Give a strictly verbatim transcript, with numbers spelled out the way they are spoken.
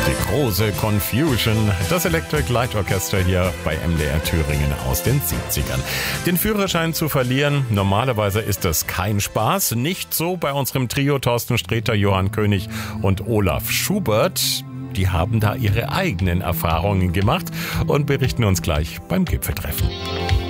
Die große Confusion, das Electric Light Orchestra hier bei M D R Thüringen aus den siebzigern. Den Führerschein zu verlieren, normalerweise ist das kein Spaß. Nicht so bei unserem Trio Thorsten Sträter, Johann König und Olaf Schubert. Die haben da ihre eigenen Erfahrungen gemacht und berichten uns gleich beim Gipfeltreffen.